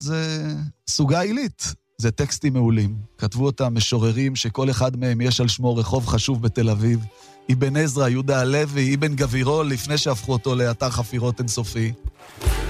זה סוגה עילית. זה טקסטים מעולים. כתבו אותם משוררים שכל אחד מהם יש על שמו רחוב חשוב בתל אביב. אבן עזרא, יהודה הלוי, אבן גבירול, לפני שהפכו אותו לאתר חפירות אינסופי.